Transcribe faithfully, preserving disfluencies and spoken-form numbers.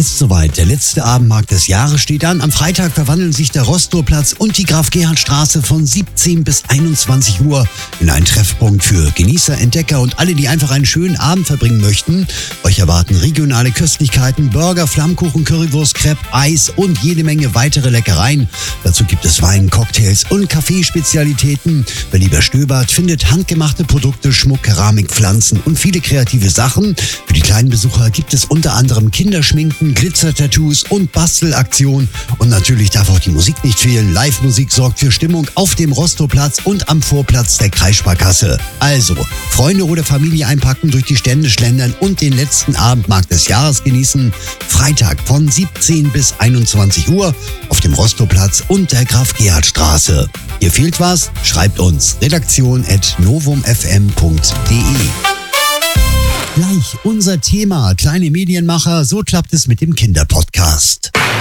ist soweit. Der letzte Abendmarkt des Jahres steht an. Am Freitag verwandeln sich der Rostowplatz und die Graf-Gerhardt-Straße von siebzehn bis einundzwanzig Uhr in einen Treffpunkt für Genießer, Entdecker und alle, die einfach einen schönen Abend verbringen möchten. Euch erwarten regionale Köstlichkeiten, Burger, Flammkuchen, Currywurst, Crepe, Eis und jede Menge weitere Leckereien. Dazu gibt es Wein, Cocktails und Kaffeespezialitäten. Wer lieber stöbert, findet handgemachte Produkte, Schmuck, Keramik, Pflanzen und viele kreative Sachen. Für die kleinen Besucher gibt es unter anderem Kinderschminken, Glitzer-Tattoos und Bastelaktionen. Und natürlich darf auch die Musik nicht fehlen. Live-Musik sorgt für Stimmung auf dem Rostowplatz und am Vorplatz der Kreissparkasse. Also, Freunde oder Familie einpacken, durch die Stände schlendern und den letzten Abendmarkt des Jahres genießen. Freitag von siebzehn bis einundzwanzig Uhr auf dem Rostowplatz und der Graf-Gerhardt-Straße. Hier fehlt was? Schreibt uns redaktion at novum f m punkt d e. Gleich unser Thema, kleine Medienmacher, so klappt es mit dem Kinderpodcast.